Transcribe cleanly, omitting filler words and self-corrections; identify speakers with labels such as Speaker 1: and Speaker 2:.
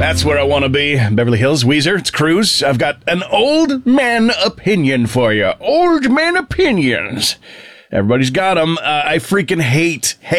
Speaker 1: That's where I want to be. Beverly Hills, Weezer, it's Cruz. I've got an old man opinion for you. Old man opinions. Everybody's got them. I freaking hate